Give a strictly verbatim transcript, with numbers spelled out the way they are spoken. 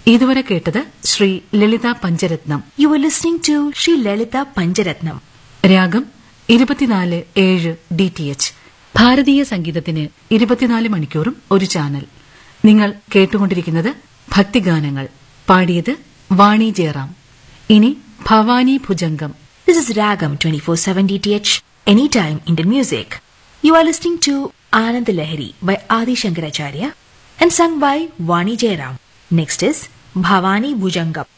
ഇതുവരെ കേട്ടത് ശ്രീ ലളിത പഞ്ചരത്നം. You were listening to Sri Lalita Pancharatnam. രാഗം ഇരുപത്തിനാല് ഏഴ് ഡി ടി എച്ച്. ഭാരതീയ സംഗീതത്തിന് ഇരുപത്തിനാല് മണിക്കൂറും ഒരു ചാനൽ. നിങ്ങൾ കേട്ടുകൊണ്ടിരിക്കുന്നത് ഭക്തിഗാനങ്ങൾ. പാടിയത് വാണി ജയറാം. ഇനി Bhavani ഭുജംഗം. This is Ragam twenty-four seven D T H, anytime Indian music. You are listening to Anand Lahari by Adi Shankaracharya and sung by Vani Jairam. Next is Bhavani Bhujangam.